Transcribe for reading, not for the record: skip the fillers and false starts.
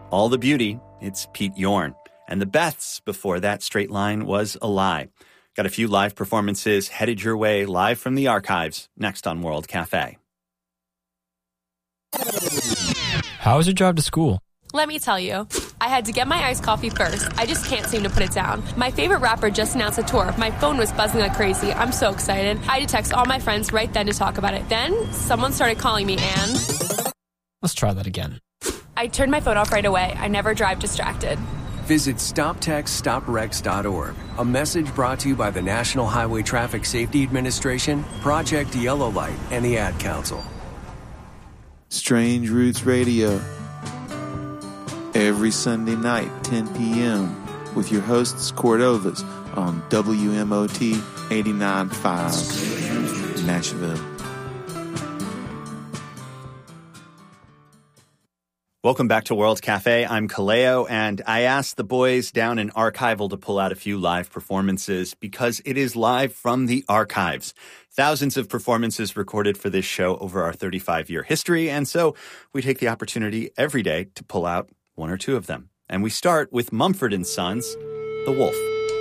All the Beauty, it's Pete Yorn. And the Beths, before that, Straight Line was a Lie. Got a few live performances headed your way live from the archives, next on World Cafe. How was your drive to school? Let me tell you, I had to get my iced coffee first. I just can't seem to put it down. My favorite rapper just announced a tour. My phone was buzzing like crazy. I'm so excited. I had to text all my friends right then to talk about it. Then someone started calling me and... Let's try that again. I turned my phone off right away. I never drive distracted. Visit StopTextStopWrecks.org. A message brought to you by the National Highway Traffic Safety Administration, Project Yellow Light, and the Ad Council. Strange Roots Radio. Every Sunday night, 10 p.m. with your hosts, Cordovas, on WMOT 89.5, Nashville. Welcome back to World Cafe. I'm Kaleo, and I asked the boys down in Archival to pull out a few live performances because it is live from the archives. Thousands of performances recorded for this show over our 35-year history, and so we take the opportunity every day to pull out one or two of them. And we start with Mumford & Sons, The Wolf.